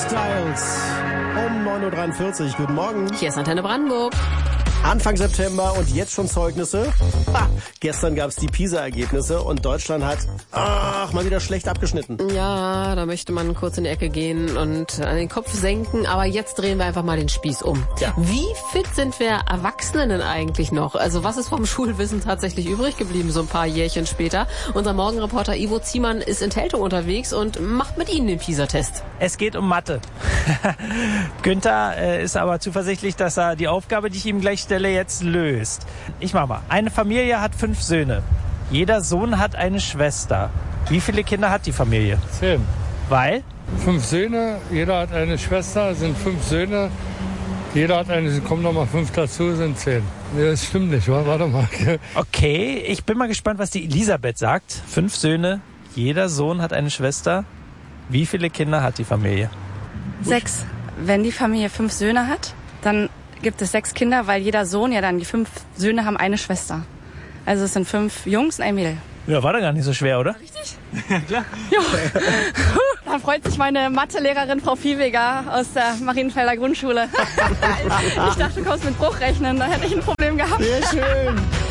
Styles um 9.43 Uhr. Guten Morgen. Hier ist Antenne Brandenburg. Anfang September und jetzt schon Zeugnisse. Gestern gab es die PISA-Ergebnisse und Deutschland hat mal wieder schlecht abgeschnitten. Ja, da möchte man kurz in die Ecke gehen und den Kopf senken. Aber jetzt drehen wir einfach mal den Spieß um. Ja. Wie fit sind wir Erwachsenen denn eigentlich noch? Also was ist vom Schulwissen tatsächlich übrig geblieben, so ein paar Jährchen später? Unser Morgenreporter Ivo Ziemann ist in Teltow unterwegs und macht mit Ihnen den PISA-Test. Es geht um Mathe. Günther ist aber zuversichtlich, dass er die Aufgabe, die ich ihm gleich stelle, jetzt löst. Ich mach mal. Eine Familie hat 5 Söhne. Jeder Sohn hat eine Schwester. Wie viele Kinder hat die Familie? 10. Weil? 5 Söhne, jeder hat eine Schwester, sind 5 Söhne. Jeder hat eine, kommen nochmal 5 dazu, sind 10. Nee, das stimmt nicht, warte mal. Okay, ich bin mal gespannt, was die Elisabeth sagt. 5 Söhne, jeder Sohn hat eine Schwester. Wie viele Kinder hat die Familie? 6. Wenn die Familie 5 Söhne hat, dann gibt es 6 Kinder, weil jeder Sohn, ja dann die 5 Söhne haben eine Schwester. Also es sind 5 Jungs und ein Mädel. Ja, war doch gar nicht so schwer, oder? Richtig? Ja, klar. Ja. Dann freut sich meine Mathelehrerin Frau Viehweger aus der Marienfelder Grundschule. Ich dachte, du kommst mit Bruchrechnen, da hätte ich ein Problem gehabt. Sehr schön.